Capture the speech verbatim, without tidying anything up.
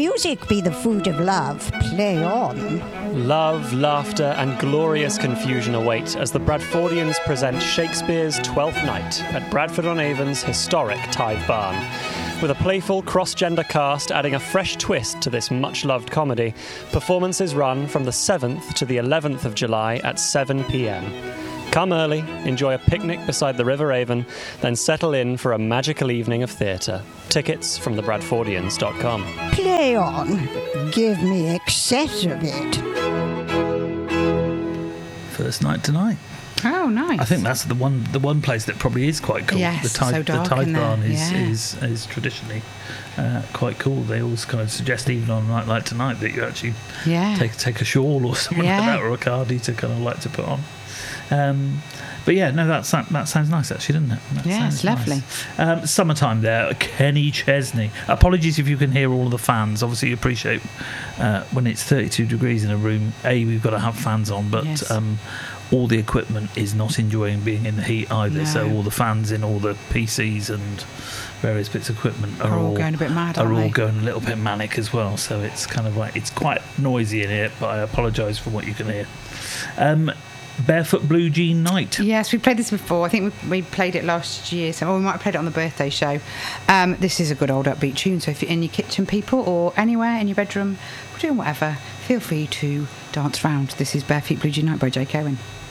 music be the food of love, play on. Love, laughter, and glorious confusion await as the Bradfordians present Shakespeare's Twelfth Night at Bradford-on-Avon's historic Tithe Barn. With a playful cross-gender cast adding a fresh twist to this much-loved comedy, performances run from the seventh to the eleventh of July at seven p.m. Come early, enjoy a picnic beside the River Avon, then settle in for a magical evening of theatre. Tickets from the bradfordians dot com. Play on. Give me excess of it. First night tonight. Oh, nice. I think that's the one the one place that probably is quite cool. Yes, the Tithe, so dark the Tithe in there, Barn is, yeah. is, is traditionally uh, quite cool. They always kind of suggest, even on a night like tonight, that you actually Yeah. take take a shawl or something Yeah. like that, or a cardi to kind of like to put on. Um, but yeah, no, that's, that that sounds nice actually, doesn't it? That Yeah, sounds it's lovely. nice. Um, summertime there, Kenny Chesney. Apologies if you can hear all of the fans. Obviously, you appreciate uh, when it's thirty-two degrees in a room. A, we've got to have fans on, but Yes. um, all the equipment is not enjoying being in the heat either. No. So all the fans in all the P Cs and various bits of equipment are, Are all going a bit mad, are aren't all they? going a little bit manic as well. So it's kind of like it's quite noisy in here, but I apologise for what you can hear. Um, Barefoot Blue Jean Night. Yes, we played this before. I think we, we played it last year, so or we might have played it on the birthday show. Um, this is a good old upbeat tune, so if you're in your kitchen, people, or anywhere in your bedroom, or doing whatever, feel free to dance round. This is Barefoot Blue Jean Night by Jake Owen.